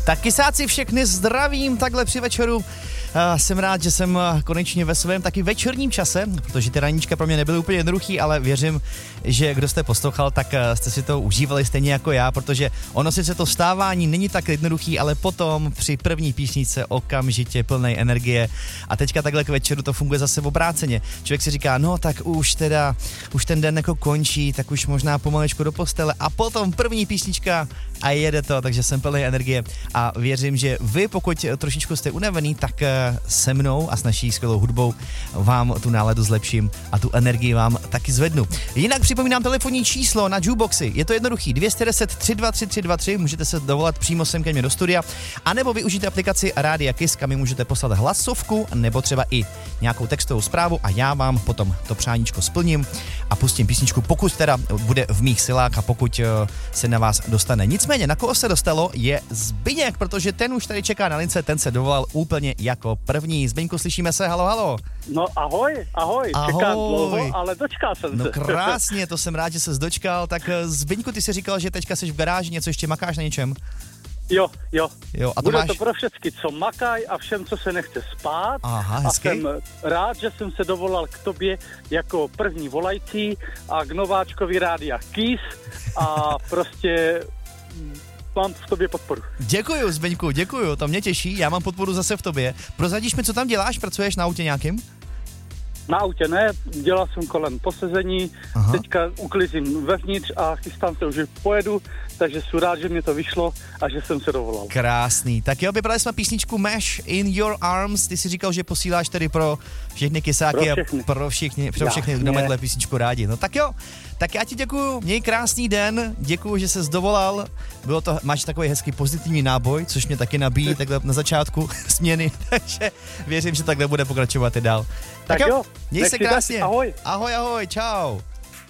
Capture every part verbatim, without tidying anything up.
Tak kysáci, všechny zdravím takhle při večeru. Uh, jsem rád, že jsem uh, konečně ve svém taky večerním čase, protože ty raníčka pro mě nebyly úplně jednoduchý, ale věřím, že kdo jste poslouchal, tak uh, jste si to užívali stejně jako já, protože ono sice to vstávání není tak jednoduchý, ale potom při první písničce okamžitě plnej energie a teďka takhle k večeru to funguje zase obráceně. Člověk si říká, no tak už teda, už ten den jako končí, tak už možná pomalečku do postele a potom první písnička a jede to, takže jsem plný energie a věřím, že vy, pokud trošičku jste unavený, tak se mnou a s naší skvělou hudbou vám tu náladu zlepším a tu energii vám taky zvednu. Jinak připomínám telefonní číslo na Jukeboxy. Je to jednoduchý, dvě set deset tři dva tři tři dva tři, můžete se dovolat přímo sem ke mně do studia, anebo využijte aplikaci Rádia Kiss, kam mi můžete poslat hlasovku, nebo třeba i nějakou textovou zprávu a já vám potom to přáníčko splním a pustím písničku, pokud teda bude v mých silách a pokud se na vás dostane. Nicméně, na koho se dostalo, je Zbyněk, protože ten už tady čeká na lince, ten se dovolal úplně jako první. Zbyňku, slyšíme se, halo, halo. No ahoj, ahoj, ahoj. Čekám dlouho, ale dočkal jsem se. No krásně, to jsem rád, že ses dočkal. Tak Zbyňku, ty jsi říkal, že teďka jsi v garáži, něco ještě makáš na něčem? Jo, jo. jo a to Bude máš... to pro všechny, co makají a všem, co se nechce spát. Aha, hezky. A jsem rád, že jsem se dovolal k tobě jako první volající a k nováčkovi Rádia Kiss a prostě mám v tobě podporu. Děkuju, Zbyňku, děkuju, to mě těší, já mám podporu zase v tobě. Prozradíš mi, co tam děláš, pracuješ na autě nějakým? Na autě ne, dělal jsem kolem posezení, Aha. teďka uklizím vevnitř a chystám se už, že pojedu, takže jsem rád, že mě to vyšlo a že jsem se dovolal. Krásný. Tak jo, vybrali jsme písničku Mesh in Your Arms, ty si říkal, že posíláš tedy pro všechny kysáky pro všechny. a pro všechny, pro všechny kdo mají tuhle písničku rádi. No tak jo, tak já ti děkuju, měj krásný den, děkuju, že ses dovolal, bylo to, máš takový hezký pozitivní náboj, což mě taky nabíjí takhle na začátku směny, takže věřím, že takhle bude pokračovat i dál. Tak, tak jo, měj se krásně. Ahoj. Ahoj, ahoj, čau.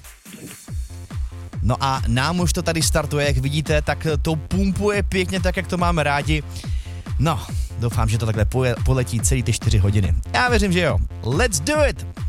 No a nám už to tady startuje, jak vidíte, tak to pumpuje pěkně tak, jak to máme rádi. No, doufám, že to takhle poletí celý ty čtyři hodiny. Já věřím, že jo. Let's do it!